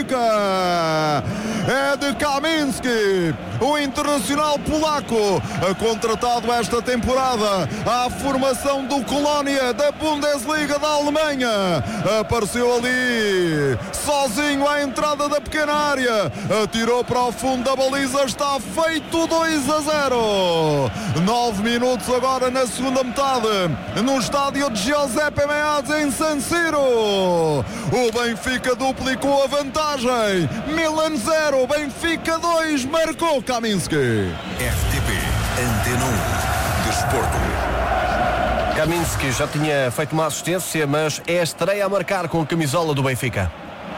Benfica. É de Kaminski, o internacional polaco, contratado esta temporada à formação do Colónia da Bundesliga da Alemanha. Apareceu ali sozinho à entrada da pequena área, atirou para o fundo da baliza, está feito 2-0. 9 minutos agora na segunda metade, no estádio de Giuseppe Meazza em San Siro. O Benfica duplicou a vantagem. Milan 0, Benfica 2, marcou Kaminski. RTP Antena 1 Desporto. Kaminski já tinha feito uma assistência, mas é a estreia a marcar com a camisola do Benfica.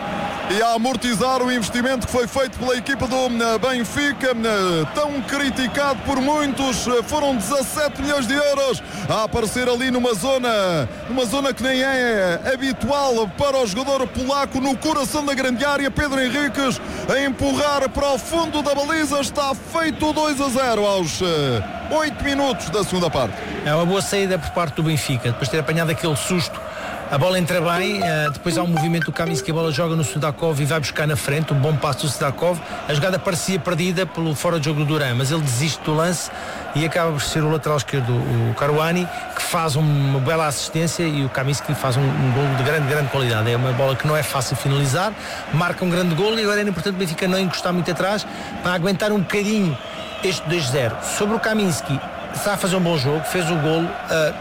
E a amortizar o investimento que foi feito pela equipa do Benfica, tão criticado por muitos. Foram 17 milhões de euros a aparecer ali numa zona que nem é habitual para o jogador polaco, no coração da grande área. Pedro Henriques a empurrar para o fundo da baliza, está feito 2-0 aos 8 minutos da segunda parte. É uma boa saída por parte do Benfica, depois de ter apanhado aquele susto. A bola entra bem, depois há um movimento do Kaminski, a bola joga no Sudakov e vai buscar na frente, um bom passo do Sudakov. A jogada parecia perdida pelo fora de jogo do Duran, mas ele desiste do lance e acaba por ser o lateral esquerdo, o Caruani, que faz uma bela assistência, e o Kaminski faz um gol de grande qualidade. É uma bola que não é fácil finalizar, marca um grande gol, e agora era importante o Benfica não encostar muito atrás para aguentar um bocadinho este 2-0. Sobre o Kaminski, está a fazer um bom jogo, fez o golo,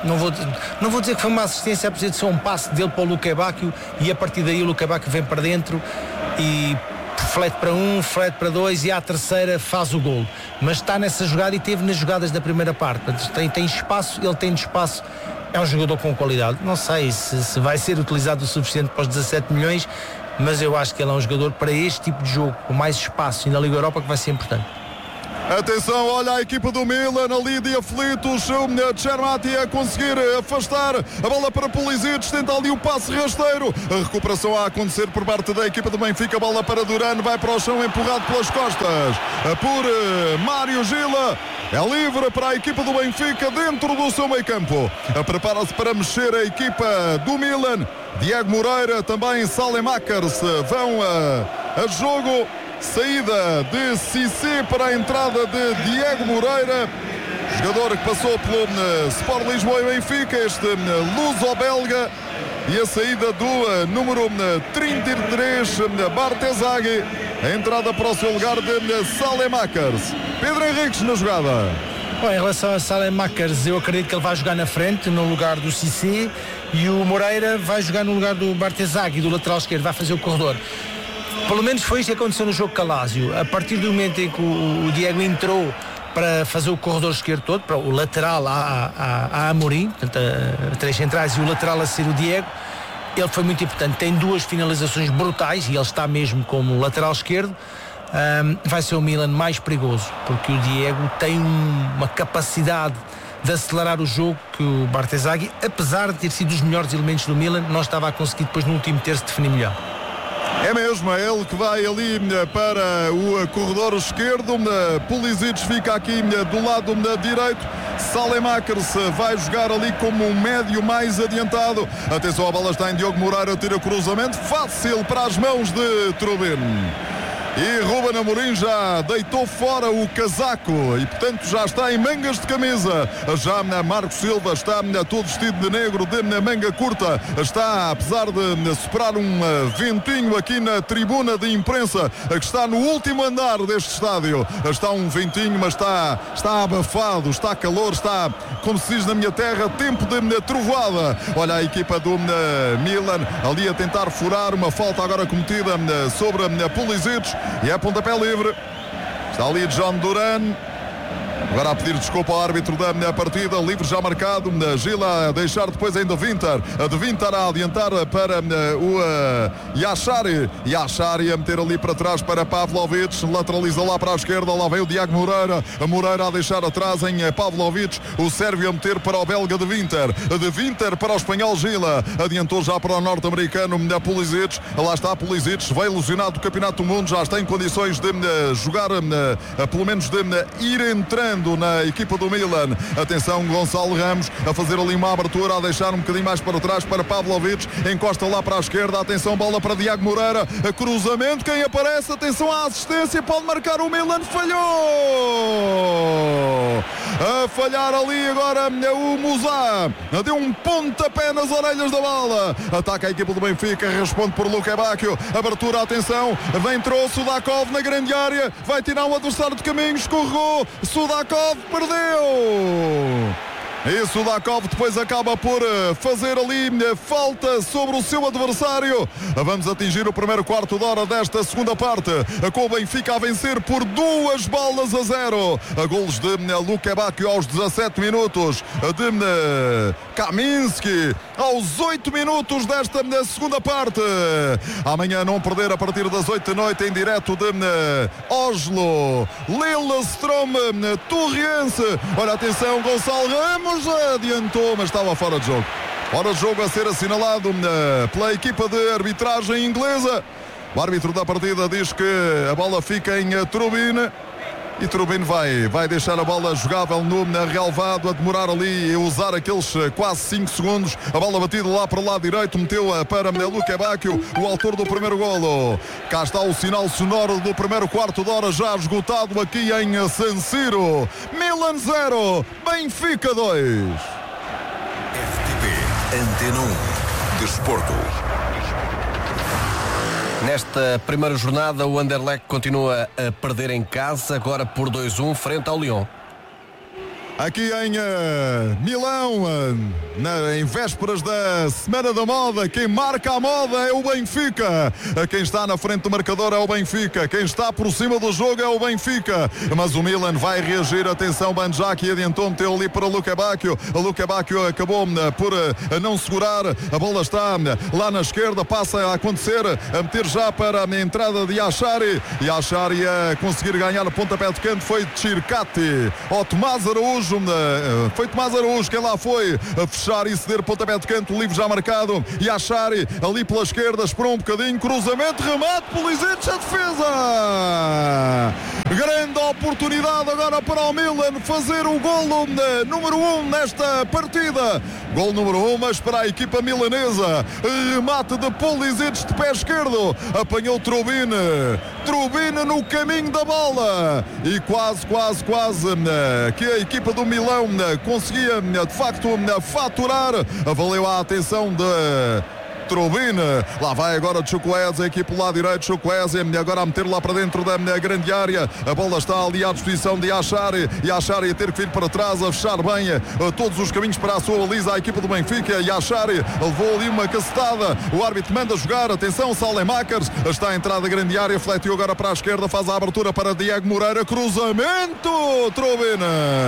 não vou dizer que foi uma assistência, precisa de ser um passe dele para o Luka Bacchio, e a partir daí o Luka Bacchio vem para dentro e flete para um, flete para dois, e à terceira faz o golo. Mas está nessa jogada e teve nas jogadas da primeira parte. Tem espaço, ele tem espaço, é um jogador com qualidade. Não sei se vai ser utilizado o suficiente para os 17 milhões, mas eu acho que ele é um jogador para este tipo de jogo, com mais espaço, e na Liga Europa, que vai ser importante. Atenção, olha a equipa do Milan ali de aflitos, o Cermati a conseguir afastar a bola para Pulisic, tenta ali o passe rasteiro, a recuperação a acontecer por parte da equipa do Benfica, a bola para Duran, vai para o chão, empurrado pelas costas por Mário Gila. É livre para a equipa do Benfica dentro do seu meio campo. Prepara-se para mexer a equipa do Milan. Diego Moreira, também Saelemaekers vão a jogo. Saída de Cissé para a entrada de Diego Moreira, jogador que passou pelo Sport Lisboa e Benfica, este luso-belga. E a saída do número 33, Bartezaghi, a entrada para o seu lugar de Saelemaekers. Pedro Henriques na jogada. Bom, em relação a Saelemaekers, eu acredito que ele vai jogar na frente, no lugar do Cissé, e o Moreira vai jogar no lugar do Bartezaghi, do lateral esquerdo, vai fazer o corredor. Pelo menos foi isto que aconteceu no jogo com Lazio. A partir do momento em que o Diego entrou para fazer o corredor esquerdo todo, para o lateral a Amorim, portanto, a três centrais e o lateral a ser o Diego, ele foi muito importante. Tem duas finalizações brutais e ele está mesmo como lateral esquerdo. Vai ser o Milan mais perigoso, porque o Diego tem uma capacidade de acelerar o jogo que o Bartezaghi, apesar de ter sido dos melhores elementos do Milan, não estava a conseguir depois no último terço definir melhor. É mesmo, é ele que vai ali para o corredor esquerdo. Pulisic fica aqui do lado direito. Saelemaekers vai jogar ali como um médio mais adiantado. Atenção, a bola está em Diogo Moreira, tira cruzamento fácil para as mãos de Trubin. E Ruben Amorim já deitou fora o casaco e, portanto, já está em mangas de camisa. Já Marco Silva está todo vestido de negro, de manga curta. Está, apesar de superar um ventinho aqui na tribuna de imprensa, que está no último andar deste estádio. Está um ventinho, mas está abafado, está calor, está, como se diz na minha terra, tempo de trovoada. Olha a equipa do Milan ali a tentar furar uma falta agora cometida sobre Pulisic. E é pontapé livre. Está ali John Duran. Agora a pedir desculpa ao árbitro da partida. Livre já marcado. Gila a deixar depois ainda Winter. De Winter a adiantar para o Yashari. Yashari a meter ali para trás para Pavlovic. Lateraliza lá para a esquerda. Lá vem o Diego Moreira. A Moreira a deixar atrás em Pavlovic. O sérvio a meter para o belga de Winter. De Winter para o espanhol Gila. Adiantou já para o norte-americano Pulisic. Lá está Pulisic. Veio ilusionado do Campeonato do Mundo. Já está em condições de jogar, pelo menos de ir entrando atacando na equipa do Milan. Atenção, Gonçalo Ramos a fazer ali uma abertura, a deixar um bocadinho mais para trás para Pavlovic, encosta lá para a esquerda. Atenção, bola para Diago Moreira, cruzamento, quem aparece? Atenção à assistência, pode marcar o Milan, falhou! A falhar ali agora o Musá, deu um pontapé nas orelhas da bola. Ataca a equipa do Benfica, responde por Luque Bacchio, abertura, atenção, vem trouxe Sudakov na grande área, vai tirar o adversário de caminho, escorregou, Sudakov perdeu. E Sudakov depois acaba por fazer ali falta sobre o seu adversário. Vamos atingir o primeiro quarto de hora desta segunda parte, com o Benfica a vencer por 2-0. Golos de Luque Bacchio aos 17 minutos, de Kaminski aos 8 minutos desta segunda parte. Amanhã não perder a partir das 8 da noite em direto de Oslo, Lillestrøm Torriense. Olha, atenção, Gonçalo Ramos adiantou, mas estava fora de jogo. Fora de jogo a ser assinalado pela equipa de arbitragem inglesa. O árbitro da partida diz que a bola fica em Trubin. E Trubin vai deixar a bola jogável no relvado, a demorar ali e usar aqueles quase 5 segundos. A bola batida lá para o lado direito, meteu para Luque Bacchio, o autor do primeiro golo. Cá está o sinal sonoro do primeiro quarto de hora já esgotado aqui em San Siro. Milan 0, Benfica 2. RTP Antena 1 Desporto. Nesta primeira jornada, o Anderlecht continua a perder em casa, agora por 2-1 frente ao Lyon. Aqui em Milão, em vésperas da Semana da Moda, quem marca a moda é o Benfica. Quem está na frente do marcador é o Benfica. Quem está por cima do jogo é o Benfica. Mas o Milan vai reagir. Atenção, Banjaki adiantou, meteu ali para Luque Bacchio. A Luque Bacchio acabou por não segurar. A bola está lá na esquerda, passa a acontecer, a meter já para a entrada de Yashari. Yashari a conseguir ganhar o pontapé de canto foi Chircati. Ó, Tomás Araújo. Foi Tomás Araújo quem lá foi a fechar e ceder pontapé de canto, o livre já marcado. E Achari ali pela esquerda, esperou um bocadinho, cruzamento, remate, Pulisic, a defesa. Grande oportunidade agora para o Milan fazer o golo número 1 nesta partida. Gol número 1, mas para a equipa milanesa. Remate de Pulisic de pé esquerdo, apanhou Trubin no caminho da bola e quase que a equipa do Milão conseguia de facto faturar. Valeu a atenção de Trubin. Lá vai agora Chukwueze, a equipe lá direito, Chukwueze agora a meter lá para dentro da grande área. A bola está ali à disposição de Achari, e Achari a ter que vir para trás, a fechar bem todos os caminhos para a sua baliza, a equipa do Benfica. E Achari levou ali uma cacetada, o árbitro manda jogar. Atenção, Saelemaekers está a entrada da grande área, fletiu agora para a esquerda, faz a abertura para Diago Moreira, cruzamento, Trubin.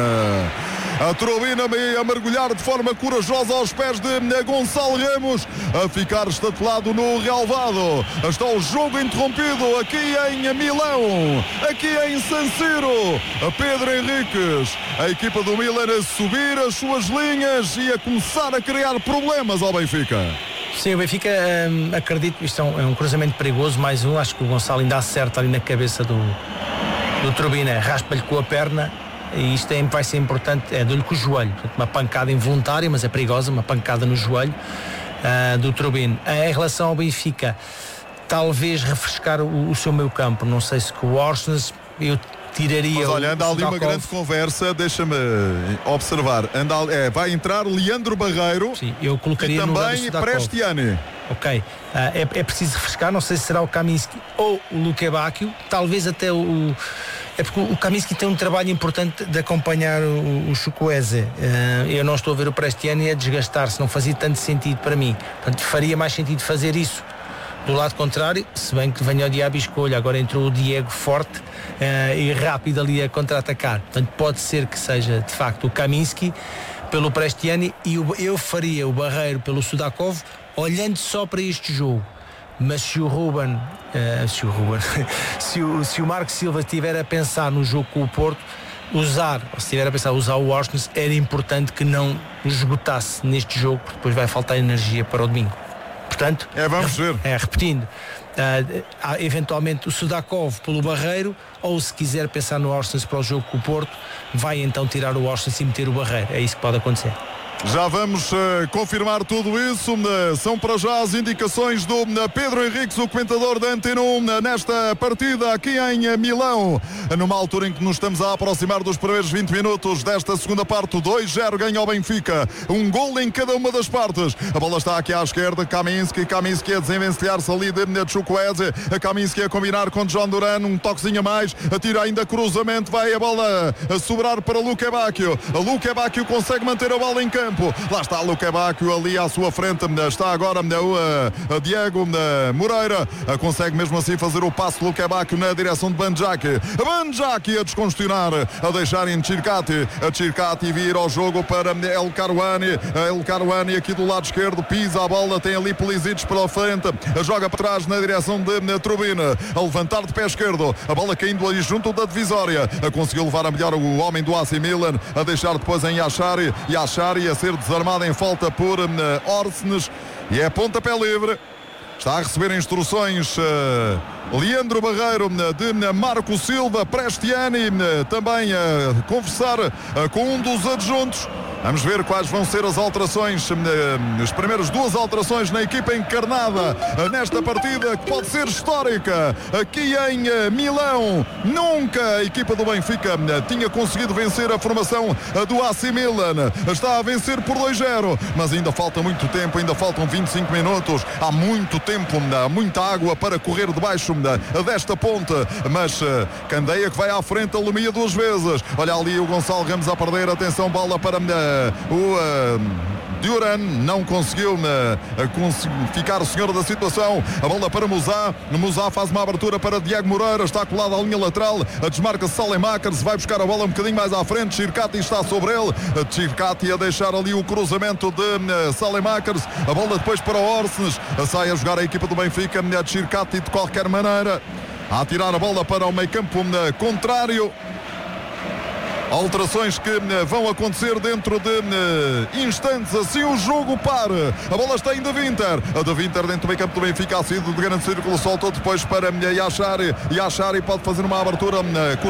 A Trubina a mergulhar de forma corajosa aos pés de Gonçalo Ramos, a ficar estatelado no relvado. Está o jogo interrompido aqui em Milão, aqui em San Siro. A Pedro Henriques, a equipa do Milan a subir as suas linhas e a começar a criar problemas ao Benfica. Sim, o Benfica, acredito que isto é um cruzamento perigoso, mais um. Acho que o Gonçalo ainda acerta ali na cabeça do Trubina, raspa-lhe com a perna. E isto vai ser importante, dou-lhe com o joelho. Portanto, uma pancada involuntária, mas é perigosa, uma pancada no joelho do Trubin. Em relação ao Benfica, talvez refrescar o seu meio campo. Não sei se com o Orsnes eu tiraria. Mas olha, anda ali uma grande conversa, deixa-me observar. Vai entrar Leandro Barreiro. Sim, eu colocaria e também Prestiani. Ok, é preciso refrescar, não sei se será o Kaminski ou o Luque Bacchio, talvez até é porque o Kaminski tem um trabalho importante de acompanhar o Chukwueze. Eu não estou a ver o Prestiani a desgastar-se, não fazia tanto sentido para mim. Portanto, faria mais sentido fazer isso do lado contrário, se bem que venha o diabo e escolha. Agora entrou o Diego forte e rápido ali a contra-atacar. Portanto, pode ser que seja de facto o Kaminski pelo Prestiani e eu faria o Barreiro pelo Sudakov, olhando só para este jogo. Mas se o Marco Silva estiver a pensar no jogo com o Porto, se estiver a pensar usar o Orsnes, era importante que não esgotasse neste jogo, porque depois vai faltar energia para o domingo. portanto, vamos ver. Repetindo, há eventualmente o Sudakov pelo Barreiro, ou se quiser pensar no Orsens para o jogo com o Porto, vai então tirar o Orsens e meter o Barreiro. É isso que pode acontecer. Já vamos confirmar tudo isso. São para já as indicações do Pedro Henriques, o comentador da Antena 1, nesta partida aqui em Milão, numa altura em que nos estamos a aproximar dos primeiros 20 minutos desta segunda parte. 2-0 ganha o Benfica, um gol em cada uma das partes. A bola está aqui à esquerda, Kaminski a desenvencilhar-se ali de Chukwueze, a Kaminski a combinar com John Duran, um toquezinho a mais, atira ainda cruzamento, vai a bola a sobrar para Luque Bacchio. Luque Bacchio consegue manter a bola em campo. Lá está Luque Bacchio ali à sua frente. Está agora o Diego Moreira. Consegue mesmo assim fazer o passo Luque Bacchio na direção de Banjaki. Banjaki a descongestionar, a deixar em Chircati. A Chircati vir ao jogo para El Karouani. El Karouani aqui do lado esquerdo, pisa a bola, tem ali Pulisic pela frente, joga para trás na direção de Trubina. A levantar de pé esquerdo, a bola caindo ali junto da divisória. Conseguiu levar a melhor o homem do AC Milan, a deixar depois em Yashari. Yashari a ser desarmado em falta por Orsnes, e é pontapé livre. Está a receber instruções Leandro Barreiro de Marco Silva. Prestiani também a conversar com um dos adjuntos. Vamos ver quais vão ser as alterações, as primeiras duas alterações na equipa encarnada nesta partida, que pode ser histórica aqui em Milão. Nunca a equipa do Benfica tinha conseguido vencer a formação do AC Milan. Está a vencer por 2-0, mas ainda falta muito tempo, ainda faltam 25 minutos. Há muito tempo, há muita água para correr debaixo desta ponte, mas Candeia que vai à frente, alumia duas vezes. Olha ali o Gonçalo Ramos a perder, atenção, bola para o Duran, não conseguiu ficar o senhor da situação. A bola para Musá faz uma abertura para Diego Moreira, está colado à linha lateral, desmarca-se Saelemaekers, vai buscar a bola um bocadinho mais à frente, Chircati está sobre ele, Chircati a deixar ali o cruzamento de Saelemaekers, a bola depois para o Orsnes, sai a jogar a equipa do Benfica, Chircati de qualquer maneira a tirar a bola para o meio campo contrário. Alterações que vão acontecer dentro de instantes, assim o jogo para. A bola está ainda Winter. A de Winter dentro do meio campo do Benfica, a saída de grande círculo, soltou depois para Yashari. Yashari pode fazer uma abertura